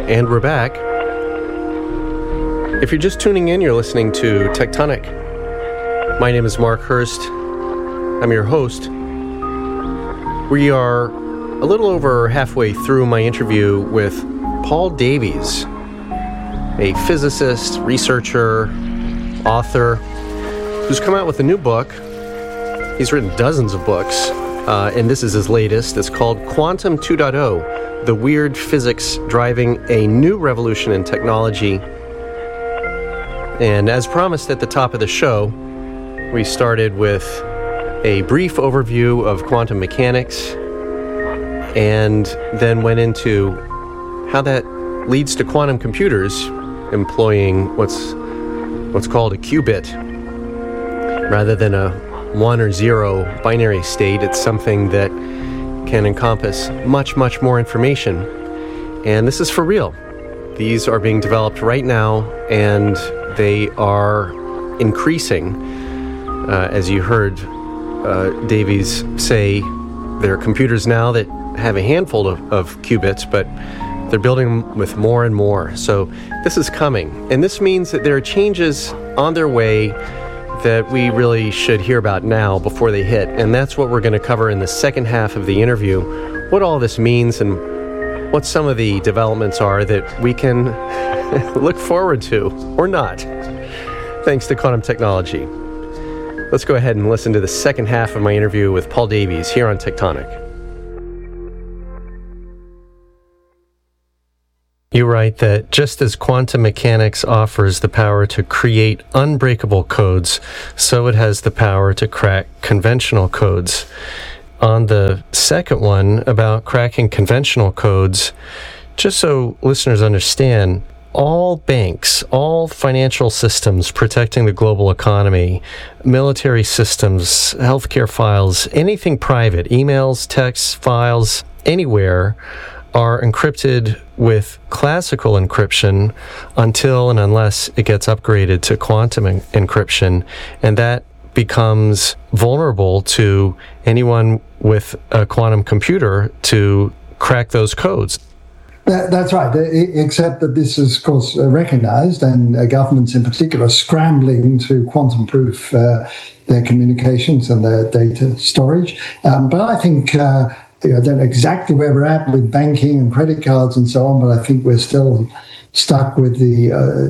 And we're back. If you're just tuning in, you're listening to Tectonic. My name is Mark Hurst. I'm your host. We are a little over halfway through my interview with Paul Davies, a physicist, researcher, author, who's come out with a new book. He's written dozens of books, and this is his latest. It's called Quantum 2.0, The Weird Physics Driving a New Revolution in Technology. And as promised at the top of the show, we started with a brief overview of quantum mechanics and then went into how that leads to quantum computers employing what's called a qubit. Rather than a 1 or 0 binary state, it's something that can encompass much, much more information. And this is for real. These are being developed right now, and they are increasing. As you heard Davies say, there are computers now that have a handful of qubits, but they're building them with more and more. So this is coming. And this means that there are changes on their way that we really should hear about now before they hit. And that's what we're going to cover in the second half of the interview, what all this means and what some of the developments are that we can look forward to, or not, thanks to quantum technology. Let's go ahead and listen to the second half of my interview with Paul Davies here on Tectonic. You write that just as quantum mechanics offers the power to create unbreakable codes, so it has the power to crack conventional codes. On the second one, about cracking conventional codes, just so listeners understand, all banks, all financial systems protecting the global economy, military systems, healthcare files, anything private, emails, texts, files, anywhere, are encrypted with classical encryption until and unless it gets upgraded to quantum encryption, and that becomes vulnerable to anyone with a quantum computer to crack those codes. That's right, except that this is, of course, recognized, and governments in particular scrambling to quantum-proof their communications and their data storage. But I think, I don't know exactly where we're at with banking and credit cards and so on, but I think we're still stuck with the,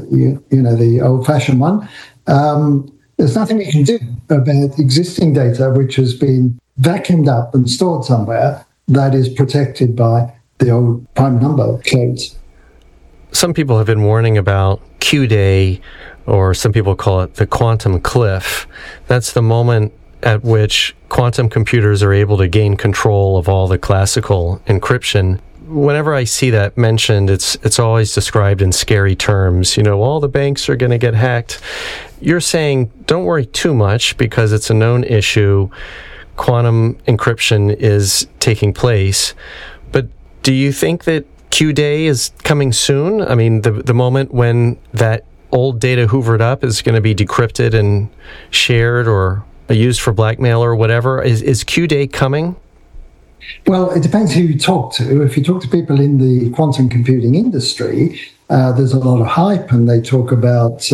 the old-fashioned one. There's nothing we can do about existing data which has been vacuumed up and stored somewhere that is protected by the old prime number codes. Some people have been warning about Q-Day, or some people call it the quantum cliff. That's the moment at which quantum computers are able to gain control of all the classical encryption. Whenever I see that mentioned, it's always described in scary terms. All the banks are going to get hacked. You're saying don't worry too much because it's a known issue. Quantum encryption is taking place. But do you think that Q-Day is coming soon? I mean, the moment when that old data hoovered up is going to be decrypted and shared or used for blackmail or whatever. Is Q-Day coming? Well, it depends who you talk to. If you talk to people in the quantum computing industry, there's a lot of hype, and they talk about,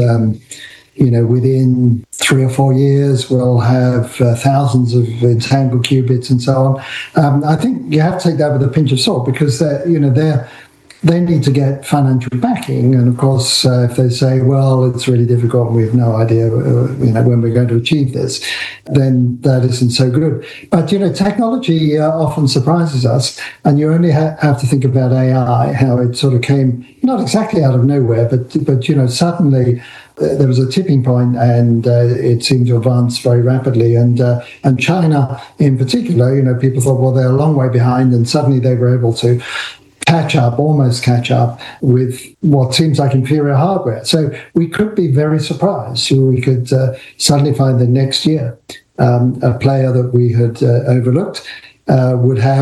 within 3 or 4 years, we'll have thousands of entangled qubits and so on. I think you have to take that with a pinch of salt because they need to get financial backing. And of course, if they say, well, it's really difficult and we have no idea, when we're going to achieve this, then that isn't so good. But, technology often surprises us, and you only have to think about AI, how it sort of came, not exactly out of nowhere, but suddenly there was a tipping point, and it seemed to advance very rapidly. And China in particular, people thought, well, they're a long way behind, and suddenly they were able to almost catch up with what seems like inferior hardware. So we could be very surprised. We could suddenly find that next year a player that we had overlooked would have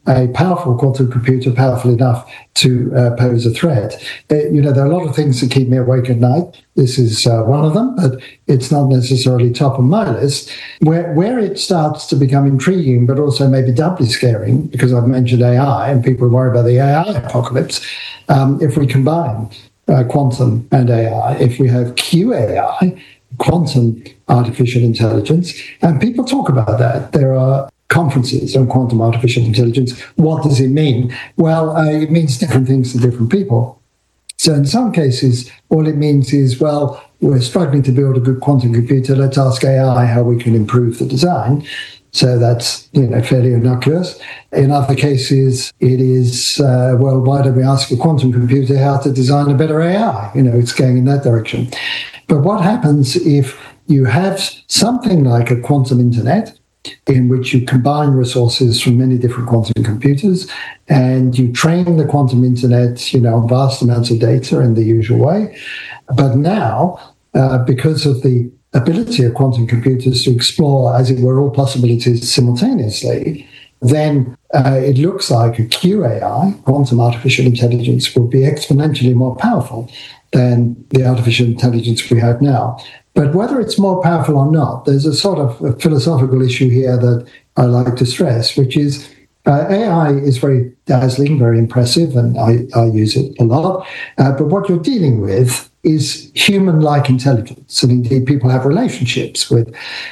a powerful quantum computer, powerful enough to pose a threat. There are a lot of things that keep me awake at night. This is one of them, but it's not necessarily top of my list. Where it starts to become intriguing, but also maybe doubly scaring, because I've mentioned AI and people worry about the AI apocalypse, if we combine quantum and AI, if we have QAI, quantum artificial intelligence, and people talk about that. There are conferences on quantum artificial intelligence. What does it mean? Well, it means different things to different people. So in some cases, all it means is, well, we're struggling to build a good quantum computer. Let's ask AI how we can improve the design. So that's, fairly innocuous. In other cases, it is, well, why don't we ask a quantum computer how to design a better AI? It's going in that direction. But what happens if you have something like a quantum internet in which you combine resources from many different quantum computers and you train the quantum internet, on vast amounts of data in the usual way. But now, because of the ability of quantum computers to explore, as it were, all possibilities simultaneously, then it looks like a QAI, quantum artificial intelligence, will be exponentially more powerful than the artificial intelligence we have now. But whether it's more powerful or not, there's a sort of a philosophical issue here that I like to stress, which is AI is very dazzling, very impressive, and I use it a lot. But what you're dealing with is human-like intelligence. And indeed, people have relationships with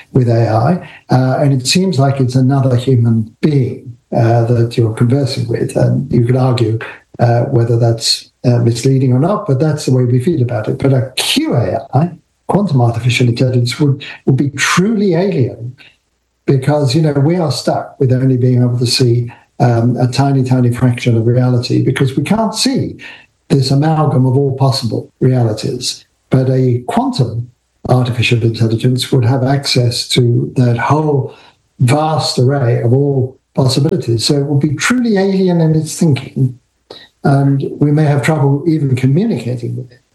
AI, and it seems like it's another human being that you're conversing with. And you could argue whether that's misleading or not, but that's the way we feel about it. But a QAI, quantum artificial intelligence, would be truly alien, because, we are stuck with only being able to see a tiny, tiny fraction of reality, because we can't see this amalgam of all possible realities. But a quantum artificial intelligence would have access to that whole vast array of all possibilities. So it would be truly alien in its thinking, and we may have trouble even communicating with it.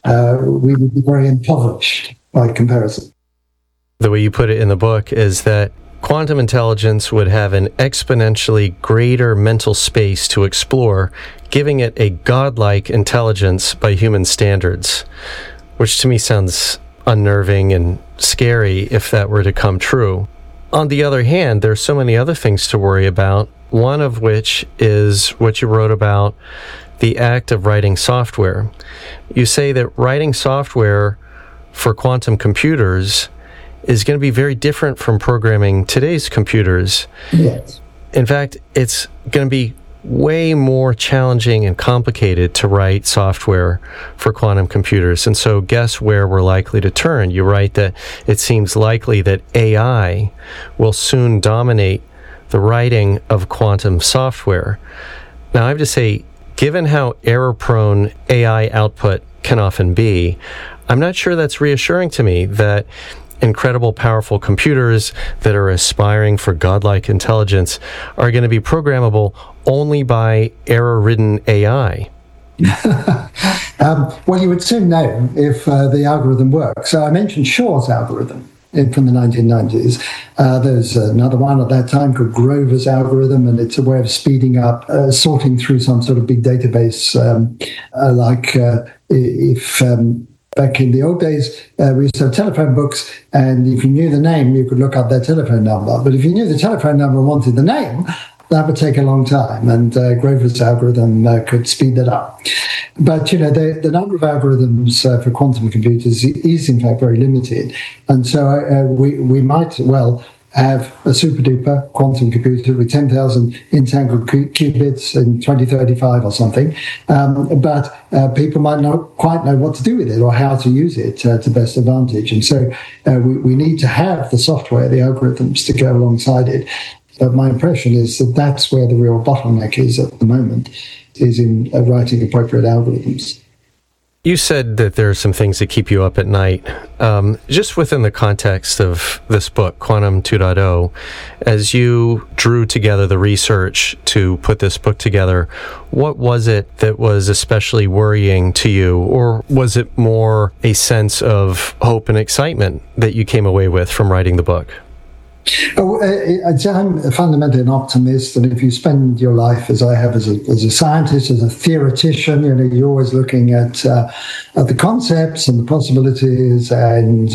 We would be very impoverished by comparison. The way you put it in the book is that quantum intelligence would have an exponentially greater mental space to explore, giving it a godlike intelligence by human standards, which to me sounds unnerving and scary if that were to come true. On the other hand, there's so many other things to worry about, one of which is what you wrote about, the act of writing software. You say that writing software for quantum computers is going to be very different from programming today's computers. Yes. In fact, it's going to be way more challenging and complicated to write software for quantum computers. And so guess where we're likely to turn? You write that it seems likely that AI will soon dominate the writing of quantum software. Now, I have to say, given how error-prone AI output can often be, I'm not sure that's reassuring to me that incredible, powerful computers that are aspiring for godlike intelligence are going to be programmable only by error-ridden AI. Well, you would soon know if the algorithm works. So I mentioned Shor's algorithm from the 1990s. There's another one at that time called Grover's algorithm, and it's a way of speeding up sorting through some sort of big database, if back in the old days, we used to have telephone books, and if you knew the name, you could look up their telephone number. But if you knew the telephone number and wanted the name, that would take a long time, and Grover's algorithm could speed that up. But, the number of algorithms for quantum computers is, in fact, very limited. And so we might well have a super-duper quantum computer with 10,000 entangled qubits in 2035 or something, but people might not quite know what to do with it or how to use it to best advantage. And so we need to have the software, the algorithms to go alongside it. But my impression is that that's where the real bottleneck is at the moment, is in writing appropriate algorithms. You said that there are some things that keep you up at night. Just within the context of this book, Quantum 2.0, as you drew together the research to put this book together, what was it that was especially worrying to you? Or was it more a sense of hope and excitement that you came away with from writing the book? I'm fundamentally an optimist, and if you spend your life, as I have, as a scientist, as a theoretician, you're always looking at the concepts and the possibilities, and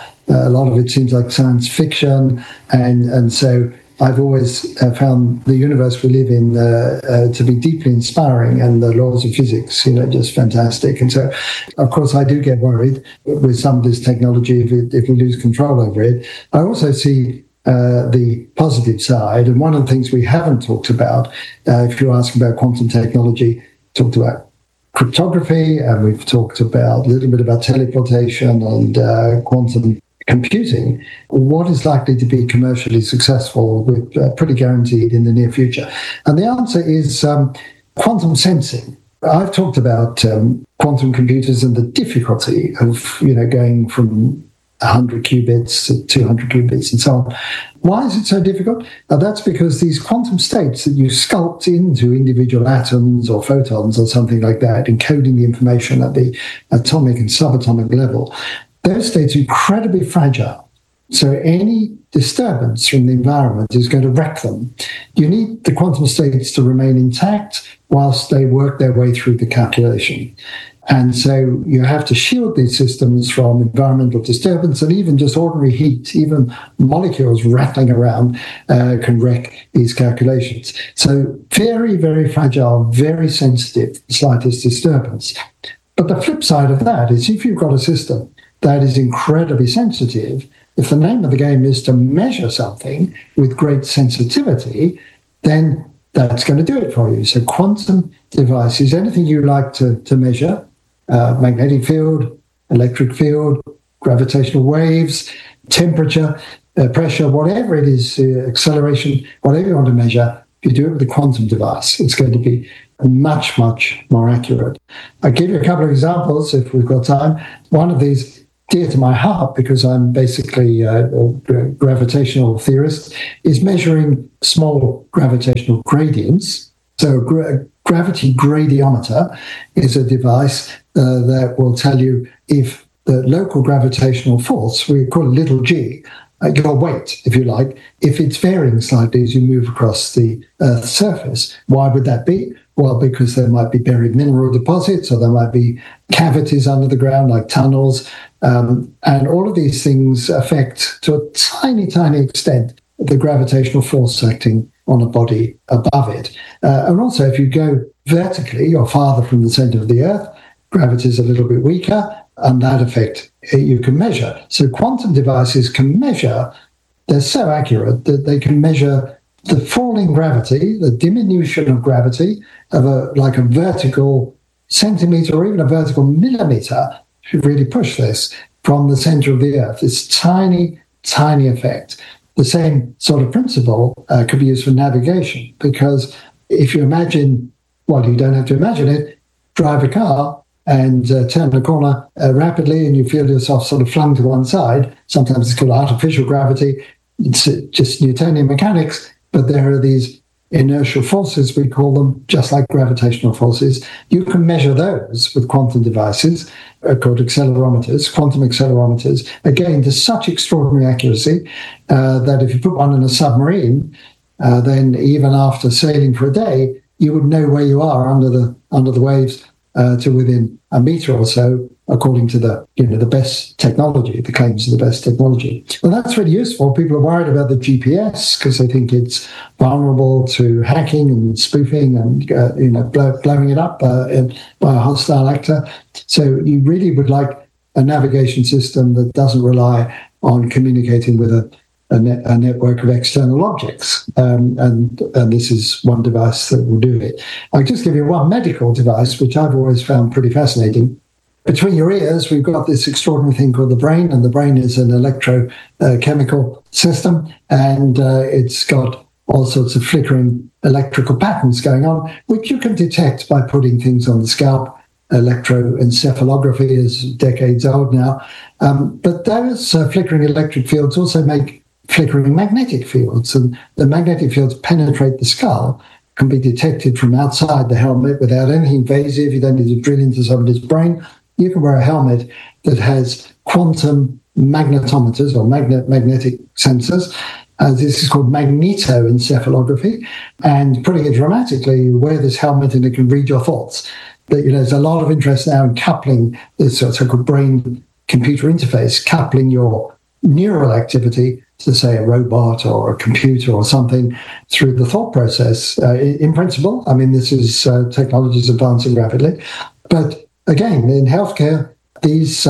a lot of it seems like science fiction, and so I've always found the universe we live in to be deeply inspiring, and the laws of physics, just fantastic. And so, of course, I do get worried with some of this technology if we lose control over it. I also see the positive side, and one of the things we haven't talked about, if you ask about quantum technology, talked about cryptography, and we've talked about a little bit about teleportation and quantum computing. What is likely to be commercially successful with pretty guaranteed in the near future? And the answer is quantum sensing. I've talked about quantum computers and the difficulty of going from 100 qubits to 200 qubits and so on. Why is it so difficult? That's because these quantum states that you sculpt into individual atoms or photons or something like that, encoding the information at the atomic and subatomic level, those states are incredibly fragile. So any disturbance from the environment is going to wreck them. You need the quantum states to remain intact whilst they work their way through the calculation. And so you have to shield these systems from environmental disturbance, and even just ordinary heat, even molecules rattling around can wreck these calculations. So very, very fragile, very sensitive, slightest disturbance. But the flip side of that is if you've got a system that is incredibly sensitive, if the name of the game is to measure something with great sensitivity, then that's going to do it for you. So quantum devices, anything you like to measure, magnetic field, electric field, gravitational waves, temperature, pressure, whatever it is, acceleration, whatever you want to measure, if you do it with a quantum device, it's going to be much, much more accurate. I'll give you a couple of examples if we've got time. One of these, dear to my heart, because I'm basically a gravitational theorist, is measuring small gravitational gradients. So a gravity gradiometer is a device that will tell you if the local gravitational force, we call it little g, your weight, if you like, if it's varying slightly as you move across the Earth's surface. Why would that be? Well, because there might be buried mineral deposits, or there might be cavities under the ground, like tunnels, and all of these things affect, to a tiny, tiny extent, the gravitational force acting on a body above it. And also, if you go vertically or farther from the center of the Earth, gravity is a little bit weaker, and that effect you can measure. So quantum devices can measure, they're so accurate that they can measure the falling gravity, the diminution of gravity of a vertical centimeter or even a vertical millimeter, if you really push this, from the center of the Earth. This tiny, tiny effect. The same sort of principle could be used for navigation, because if you imagine, well, you don't have to imagine it, drive a car and turn a corner rapidly, and you feel yourself sort of flung to one side. Sometimes it's called artificial gravity. It's just Newtonian mechanics, but there are these inertial forces, we call them, just like gravitational forces. You can measure those with quantum devices called accelerometers, quantum accelerometers, again, to such extraordinary accuracy that if you put one in a submarine, then even after sailing for a day, you would know where you are under the waves to within a meter or so, according to the best technology, the claims of the best technology. Well, that's really useful. People are worried about the GPS because they think it's vulnerable to hacking and spoofing and blowing it up by a hostile actor. So you really would like a navigation system that doesn't rely on communicating with a network of external objects. And this is one device that will do it. I'll just give you one medical device, which I've always found pretty fascinating. Between your ears, we've got this extraordinary thing called the brain, and the brain is an electrochemical system, and it's got all sorts of flickering electrical patterns going on, which you can detect by putting things on the scalp. Electroencephalography is decades old now. But those flickering electric fields also make flickering magnetic fields, and the magnetic fields penetrate the skull, can be detected from outside the helmet without anything invasive. You don't need to drill into somebody's brain. You can wear a helmet that has quantum magnetometers or magnetic sensors, This is called magnetoencephalography. And putting it dramatically, you wear this helmet and it can read your thoughts. But, there's a lot of interest now in coupling this so-called brain-computer interface, coupling your neural activity to, say, a robot or a computer or something through the thought process. In principle, this is technology is advancing rapidly. But again, in healthcare, these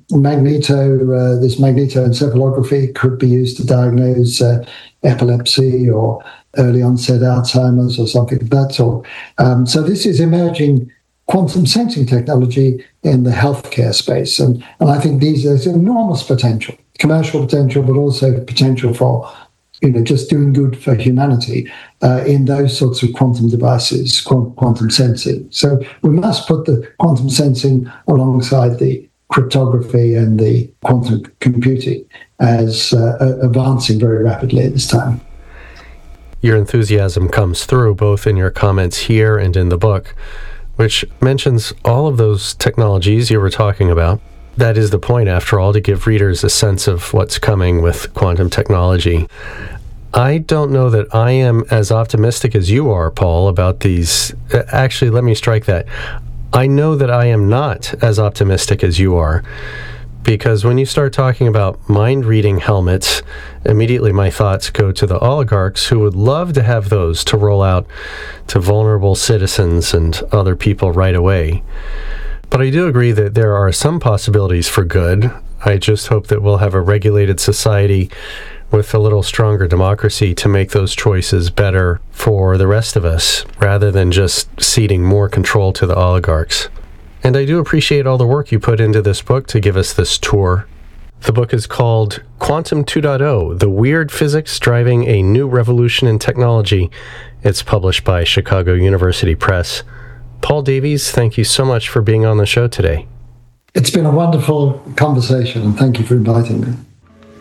magnetoencephalography could be used to diagnose epilepsy or early onset Alzheimer's or something of that sort. So this is emerging quantum sensing technology in the healthcare space. And I think there's enormous potential, commercial potential, but also potential for just doing good for humanity in those sorts of quantum devices, quantum sensing. So we must put the quantum sensing alongside the cryptography and the quantum computing as advancing very rapidly at this time. Your enthusiasm comes through both in your comments here and in the book, which mentions all of those technologies you were talking about. That is the point, after all, to give readers a sense of what's coming with quantum technology. I don't know that I am as optimistic as you are, Paul, about these. Actually, let me strike that. I know that I am not as optimistic as you are, because when you start talking about mind-reading helmets, immediately my thoughts go to the oligarchs who would love to have those to roll out to vulnerable citizens and other people right away. But I do agree that there are some possibilities for good. I just hope that we'll have a regulated society with a little stronger democracy to make those choices better for the rest of us, rather than just ceding more control to the oligarchs. And I do appreciate all the work you put into this book to give us this tour. The book is called Quantum 2.0, The Weird Physics Driving a New Revolution in Technology. It's published by Chicago University Press. Paul Davies, thank you so much for being on the show today. It's been a wonderful conversation, and thank you for inviting me.